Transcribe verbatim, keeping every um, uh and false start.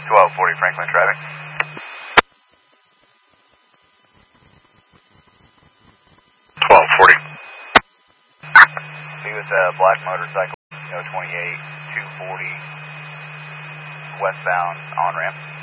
twelve forty Franklin traffic. twelve forty. Be with a black motorcycle, you know, twenty-eight, two forty, westbound on ramp.